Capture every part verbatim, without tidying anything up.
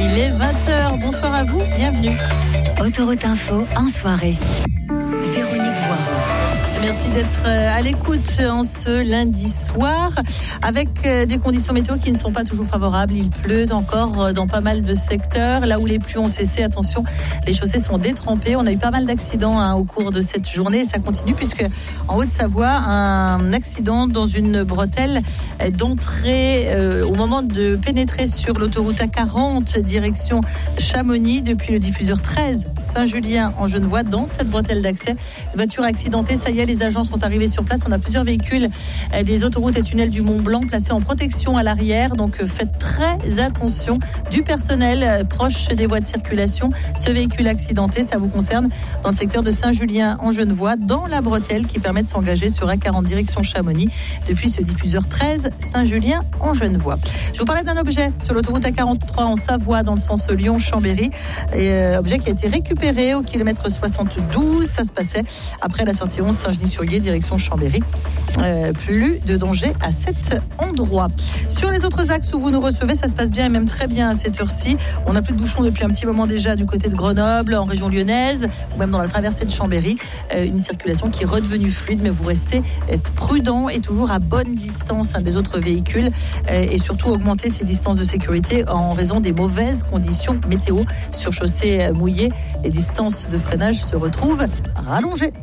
Il est vingt heures. Bonsoir à vous, bienvenue. Autoroute Info en soirée. Véronique Voix. Merci d'être à l'écoute en ce lundi soir avec des conditions météo qui ne sont pas toujours favorables. Il pleut encore dans pas mal de secteurs. Là où les pluies ont cessé, attention, les chaussées sont détrempées. On a eu pas mal d'accidents hein, au cours de cette journée et ça continue puisque en Haute-Savoie, un accident dans une bretelle d'entrée euh, au moment de pénétrer sur l'autoroute A quarante direction Chamonix depuis le diffuseur treize Saint-Julien en Genevois. Dans cette bretelle d'accès, une voiture accidentée, ça y est, les agents sont arrivés sur place. On a plusieurs véhicules des autoroutes et tunnels du Mont-Blanc placés en protection à l'arrière. Donc faites très attention. Du personnel proche des voies de circulation. Ce véhicule accidenté, ça vous concerne dans le secteur de Saint-Julien en Genevois, dans la bretelle qui permet de s'engager sur A quarante direction Chamonix depuis ce diffuseur treize Saint-Julien en Genevois. Je vous parlais d'un objet sur l'autoroute A quarante-trois en Savoie dans le sens Lyon-Chambéry. Et, euh, objet qui a été récupéré au kilomètre soixante-douze. Ça se passait après la sortie onze Saint-Genis-sur-Guiers, direction Chambéry. Euh, plus de danger à cet endroit. Sur les autres axes où vous nous recevez, ça se passe bien et même très bien à cette heure-ci. On n'a plus de bouchons depuis un petit moment déjà du côté de Grenoble, en région lyonnaise, ou même dans la traversée de Chambéry. Euh, une circulation qui est redevenue fluide, mais vous restez être prudent et toujours à bonne distance hein, des autres véhicules euh, et surtout augmenter ces distances de sécurité en raison des mauvaises conditions météo. Sur chaussée mouillée, les distances de freinage se retrouvent rallongées.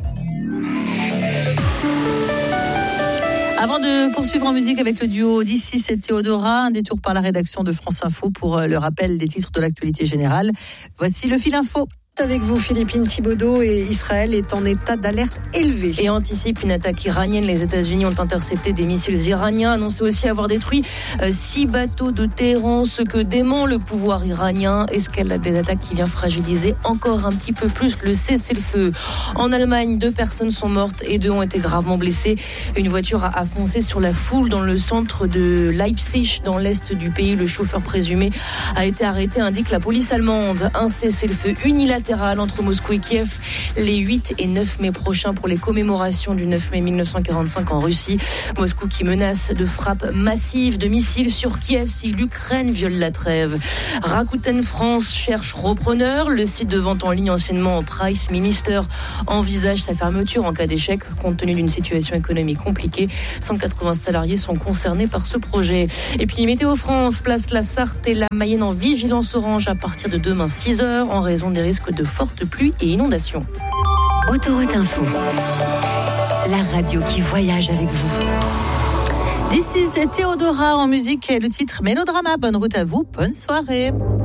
Avant de poursuivre en musique avec le duo d'ici, c'est Théodora, un détour par la rédaction de France Info pour le rappel des titres de l'actualité générale. Voici le fil info. Avec vous, Philippine Thibaudot, et Israël est en état d'alerte élevée. Et anticipe une attaque iranienne. Les États-Unis ont intercepté des missiles iraniens, annoncé aussi avoir détruit euh, six bateaux de Téhéran, ce que dément le pouvoir iranien. Escalade des attaques qui vient fragiliser encore un petit peu plus le cessez-le-feu. En Allemagne, deux personnes sont mortes et deux ont été gravement blessées. Une voiture a foncé sur la foule dans le centre de Leipzig, dans l'est du pays. Le chauffeur présumé a été arrêté, indique la police allemande. Un cessez-le-feu unilatéral entre Moscou et Kiev les huit et neuf mai prochains pour les commémorations du neuf mai mille neuf cent quarante-cinq en Russie. Moscou qui menace de frappes massives de missiles sur Kiev si l'Ukraine viole la trêve. Rakuten France cherche repreneur. Le site de vente en ligne anciennement Price Minister envisage sa fermeture en cas d'échec compte tenu d'une situation économique compliquée. cent quatre-vingts salariés sont concernés par ce projet. Et puis Météo France place la Sarthe et la Mayenne en vigilance orange à partir de demain six heures en raison des risques de fortes pluies et inondations. Autoroute Info, la radio qui voyage avec vous. D'ici, c'est Théodora en musique et le titre Mélodrama. Bonne route à vous, bonne soirée.